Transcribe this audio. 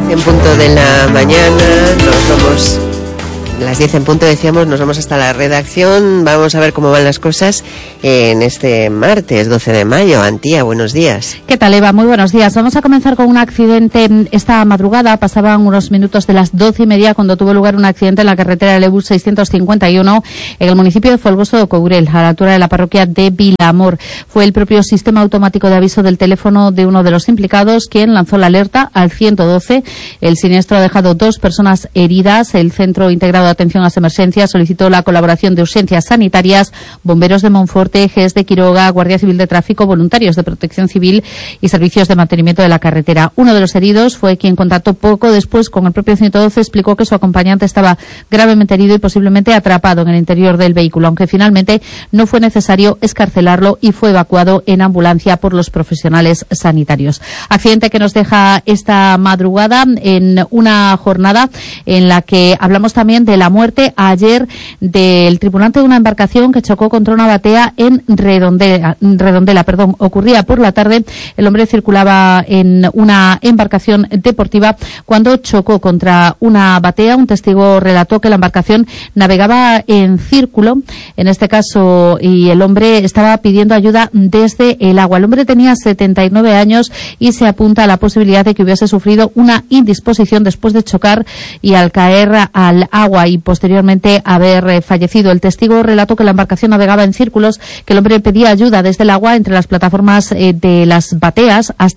En punto de la mañana, nos vamos, las 10 en punto decíamos, nos vamos hasta la redacción. Vamos a ver cómo van las cosas en este martes 12 de mayo. Antía, buenos días. ¿Qué tal, Eva? Muy buenos días. Vamos a comenzar con un accidente esta madrugada. Pasaban unos minutos de las 12:30 cuando tuvo lugar un accidente en la carretera Lebu 651 en el municipio de Folgoso de Courel, a la altura de la parroquia de Vilamor. Fue el propio sistema automático de aviso del teléfono de uno de los implicados quien lanzó la alerta al 112. El siniestro ha dejado 2 personas heridas. El Centro Integrado de Atención a las Emergencias solicitó la colaboración de urgencias sanitarias, bomberos de Monforte, GES de Quiroga, Guardia Civil de Tráfico, voluntarios de Protección Civil y servicios de mantenimiento de la carretera. Uno de los heridos fue quien contactó poco después con el propio 112, explicó que su acompañante estaba gravemente herido y posiblemente atrapado en el interior del vehículo, aunque finalmente no fue necesario excarcelarlo y fue evacuado en ambulancia por los profesionales sanitarios. Accidente que nos deja esta madrugada en una jornada en la que hablamos también de la muerte ayer del tripulante de una embarcación que chocó contra una batea en Redondela. Ocurría por la tarde. El hombre circulaba en una embarcación deportiva cuando chocó contra una batea. Un testigo relató que la embarcación navegaba en círculo, en este caso, y el hombre estaba pidiendo ayuda desde el agua. El hombre tenía 79 años y se apunta a la posibilidad de que hubiese sufrido una indisposición después de chocar y al caer al agua y posteriormente haber fallecido. El testigo relató que la embarcación navegaba en círculos, que el hombre pedía ayuda desde el agua entre las plataformas de las bateas hasta